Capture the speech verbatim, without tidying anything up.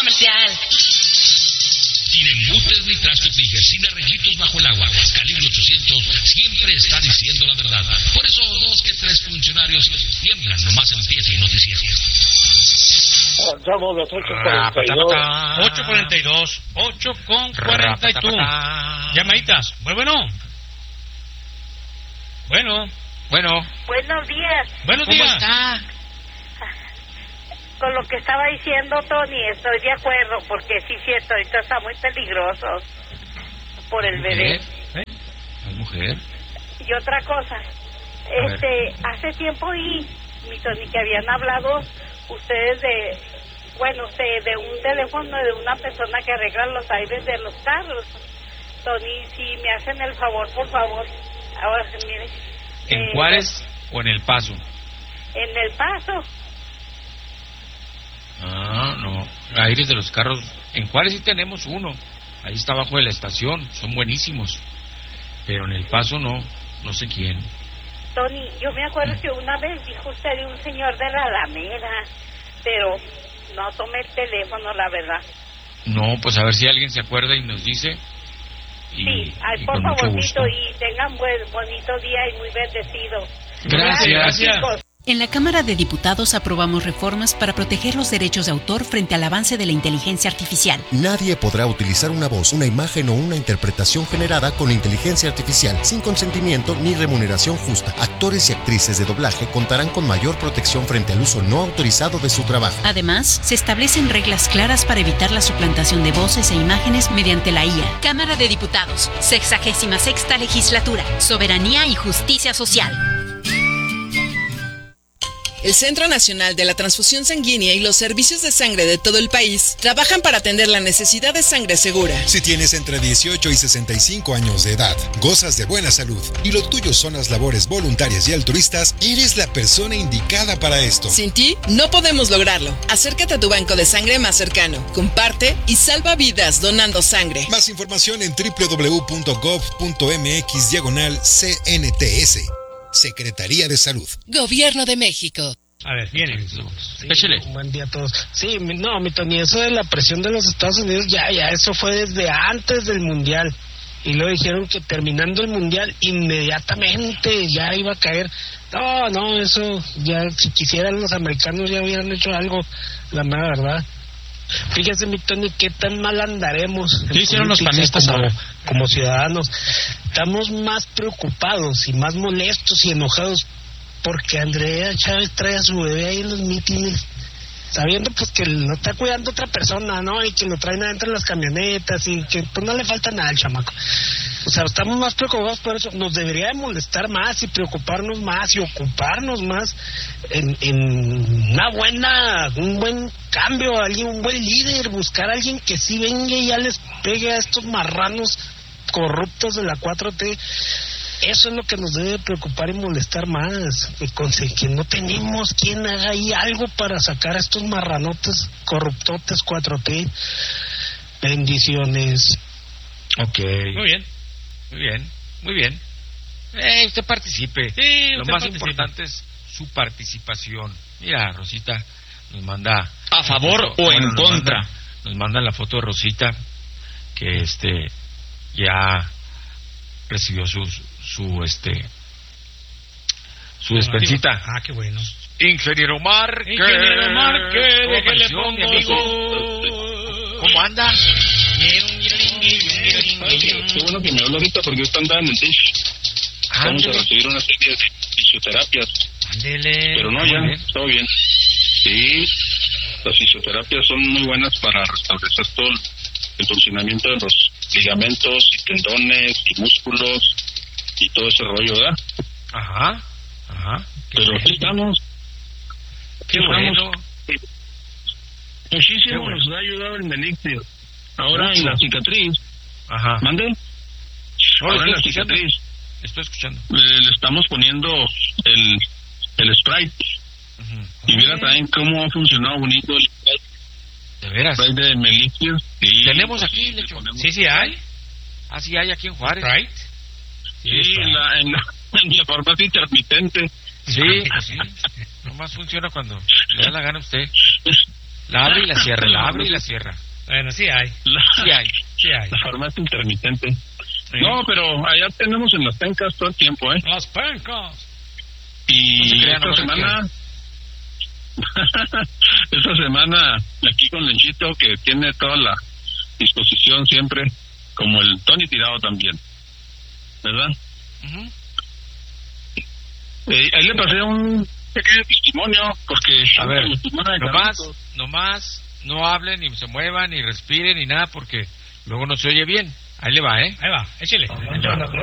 comercial. Sin embutes ni trastos ni sin arreglitos bajo el agua. Calibre ochocientos siempre está diciendo la verdad. Por eso dos que tres funcionarios tiemblan nomás empieza el noticiero. Somos los ocho cuarenta y dos. ocho cuarenta y dos. ocho con cuarenta y dos. Llamaditas. Bueno. Bueno. Bueno. Buenos días. Buenos ¿Cómo días. está? Con lo que estaba diciendo Tony, estoy de acuerdo, porque sí es cierto, ahorita está muy peligroso por el bebé. ¿Eh? ¿Es mujer? Y otra cosa, este, hace tiempo y mi Tony, que habían hablado ustedes de, bueno, de, de un teléfono de una persona que arregla los aires de los carros. Tony, si me hacen el favor, por favor. Ahora, mire. ¿En eh, Juárez o en El Paso? En El Paso. Ah, no. Aires de los carros. En Juárez sí tenemos uno. Ahí está abajo de la estación. Son buenísimos. Pero en El Paso no. No sé quién. Tony, yo me acuerdo que una vez dijo usted de un señor de la Alameda, pero no tomé el teléfono, la verdad. No, pues a ver si alguien se acuerda y nos dice. Y, sí, ay, y por con mucho favorcito, gusto. y tengan buen bonito día y muy bendecido. Gracias. Gracias, chicos. En la Cámara de Diputados aprobamos reformas para proteger los derechos de autor frente al avance de la inteligencia artificial. Nadie podrá utilizar una voz, una imagen o una interpretación generada con inteligencia artificial sin consentimiento ni remuneración justa. Actores y actrices de doblaje contarán con mayor protección frente al uso no autorizado de su trabajo. Además, se establecen reglas claras para evitar la suplantación de voces e imágenes mediante la I A. Cámara de Diputados, sexagésima sexta legislatura, soberanía y justicia social. El Centro Nacional de la Transfusión Sanguínea y los servicios de sangre de todo el país trabajan para atender la necesidad de sangre segura. Si tienes entre dieciocho y sesenta y cinco años de edad, gozas de buena salud y lo tuyo son las labores voluntarias y altruistas, eres la persona indicada para esto. Sin ti, no podemos lograrlo. Acércate a tu banco de sangre más cercano, comparte y salva vidas donando sangre. Más información en doble u doble u doble u punto gov punto mx diagonal C N T S. Secretaría de Salud. Gobierno de México. A ver, viene. Sí, Échale. buen día a todos. Sí, mi- no, mi Tony, eso de la presión de los Estados Unidos, ya, ya, eso fue desde antes del Mundial. Y luego dijeron que terminando el Mundial, inmediatamente ya iba a caer. No, no, eso, ya, si quisieran los americanos ya hubieran hecho algo, la mera verdad. Fíjese, mi Tony, qué tan mal andaremos. ¿Qué hicieron los política panistas como, ahora? como ciudadanos? Estamos más preocupados y más molestos y enojados porque Andrea Chávez trae a su bebé ahí en los mítines, sabiendo pues que lo está cuidando otra persona, ¿no? Y que lo traen adentro de las camionetas y que pues no le falta nada al chamaco. O sea, estamos más preocupados por eso. Nos debería de molestar más y preocuparnos más y ocuparnos más en, en una buena, un buen cambio, alguien, un buen líder, buscar a alguien que sí venga y ya les pegue a estos marranos corruptos de la cuatro T. Eso es lo que nos debe preocupar y molestar más, que, conse- que no tenemos quien haga ahí algo para sacar a estos marranotes corruptotes cuatro T. Bendiciones. Ok. Muy bien. Muy bien. Muy bien. Eh, usted participe. Sí, Lo usted más participe. importante es su participación. Mira, Rosita nos manda... ¿A favor o en nos contra? manda- nos manda la foto de Rosita, que este ya recibió su, su este su despensita. Ah, qué bueno. Ingeniero Márquez. Ingeniero Márquez, ¿Cómo déjele amaneció, mi pongo amigo? ¿Cómo anda? Qué bueno que me habló ahorita porque yo estaba en el D I S. Vamos a Ándele. recibir una serie de fisioterapias. Ándele. Pero no, Muy ya, bien. todo bien. Sí, las fisioterapias son muy buenas para restablecer todo el, el funcionamiento de los ligamentos y tendones y músculos y todo ese rollo, ¿verdad? Ajá. Ajá. Qué Pero bueno. aquí estamos. Qué Aquí bueno. estamos. Muchísimo Qué bueno. nos ha ayudado el Benigno. Ahora Mucho. en la cicatriz. Ajá. ¿Mande? No, Ahora en la estoy escuchando. cicatriz. Estoy escuchando. Le, le estamos poniendo el, el Sprite. Ujú. Y mira también cómo ha funcionado bonito el Sprite. De veras. Sprite de Melicios. Sí, Tenemos pues, aquí, le Lecho. ponemos- Sí, sí hay. Ah, sí hay aquí en Juárez. Right. Sí, en la, en, la, en la farmacia intermitente. Sí, pues sí. Nomás funciona cuando le da la gana a usted. La abre y la cierra, la abre y la cierra. Bueno, sí hay. La, Sí hay. Sí hay. la farmacia intermitente. Sí. No, pero allá tenemos en las pencas todo el tiempo, ¿eh? Las pencas. Y No se crean, esta no se semana... esta semana, aquí con Lenchito, que tiene toda la disposición siempre, como el Tony Tirado también, ¿verdad? Uh-huh. Eh, ahí le pasé un pequeño testimonio, porque... A ver, los timones de nomás, Carlitos, nomás no hablen, ni se muevan, ni respiren, ni nada, porque luego no se oye bien. Ahí le va, ¿eh? Ahí va, échale.